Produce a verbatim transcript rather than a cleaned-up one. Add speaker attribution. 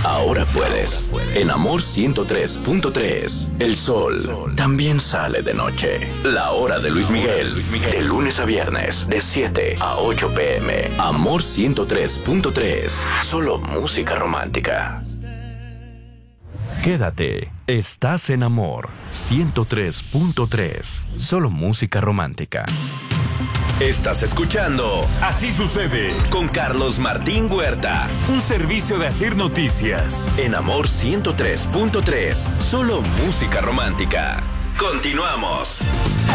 Speaker 1: ahora puedes. En Amor ciento tres punto tres, el sol también sale de noche. La hora de Luis Miguel, de lunes a viernes, de siete a ocho pm. Amor ciento tres punto tres, solo música romántica.
Speaker 2: Quédate, estás en Amor ciento tres punto tres, solo música romántica.
Speaker 1: Estás escuchando
Speaker 3: Así sucede
Speaker 1: con Carlos Martín Huerta,
Speaker 3: un servicio de Asir Noticias.
Speaker 1: en Amor ciento tres punto tres, solo música romántica. Continuamos.